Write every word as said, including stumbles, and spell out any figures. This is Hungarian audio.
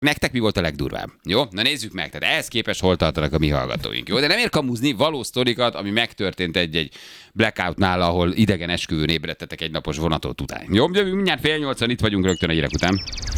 Nektek mi volt a legdurvább? Jó? Na nézzük meg. Tehát ehhez képest hol tartanak a mi hallgatóink. Jó? De nem ér kamuzni valós sztorikat, ami megtörtént egy-egy blackoutnál, ahol idegen esküvőn ébredtetek egy napos vonatot után. Jó? Jövünk mindjárt fél nyolcan, itt vagyunk rögtön a hírek után.